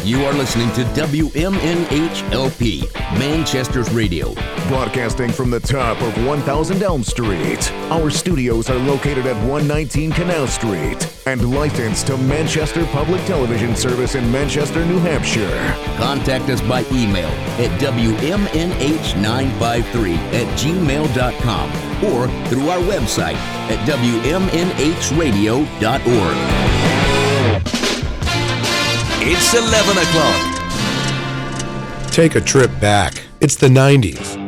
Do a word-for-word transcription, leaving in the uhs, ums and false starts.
You are listening to W M N H L P, Manchester's Radio. Broadcasting from the top of one thousand Elm Street. Our studios are located at one nineteen Canal Street and licensed to Manchester Public Television Service in Manchester, New Hampshire. Contact us by email at W M N H nine five three at gmail dot com or through our website at W M N H radio dot org. It's eleven o'clock. Take a trip back. It's the nineties.